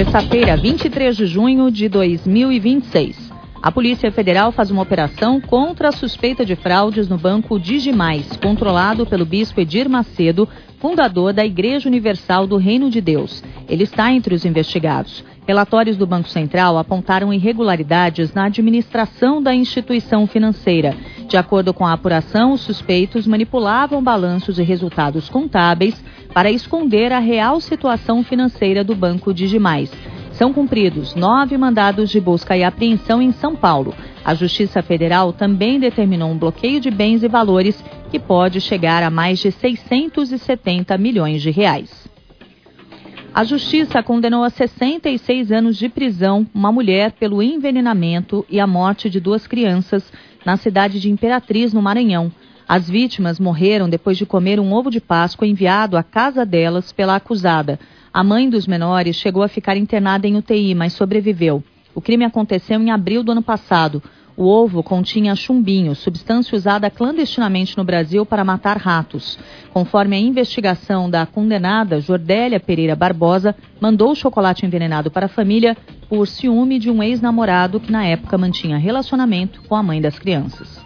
Terça-feira, 23 de junho de 2026. A Polícia Federal faz uma operação contra a suspeita de fraudes no Banco Digimais, controlado pelo bispo Edir Macedo, fundador da Igreja Universal do Reino de Deus. Ele está entre os investigados. Relatórios do Banco Central apontaram irregularidades na administração da instituição financeira. De acordo com a apuração, os suspeitos manipulavam balanços e resultados contábeis para esconder a real situação financeira do Banco Digimais. São cumpridos 9 mandados de busca e apreensão em São Paulo. A Justiça Federal também determinou um bloqueio de bens e valores que pode chegar a mais de 670 milhões de reais. A Justiça condenou a 66 anos de prisão uma mulher pelo envenenamento e a morte de 2 crianças na cidade de Imperatriz, no Maranhão. As vítimas morreram depois de comer um ovo de Páscoa enviado à casa delas pela acusada. A mãe dos menores chegou a ficar internada em UTI, mas sobreviveu. O crime aconteceu em abril do ano passado. O ovo continha chumbinho, substância usada clandestinamente no Brasil para matar ratos. Conforme a investigação da condenada Jordélia Pereira Barbosa, mandou o chocolate envenenado para a família por ciúme de um ex-namorado que na época mantinha relacionamento com a mãe das crianças.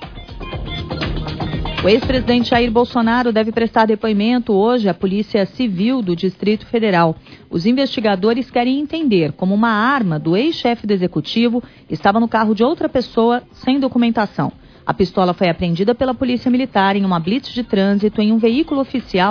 O ex-presidente Jair Bolsonaro deve prestar depoimento hoje à Polícia Civil do Distrito Federal. Os investigadores querem entender como uma arma do ex-chefe do Executivo estava no carro de outra pessoa sem documentação. A pistola foi apreendida pela Polícia Militar em uma blitz de trânsito em um veículo oficial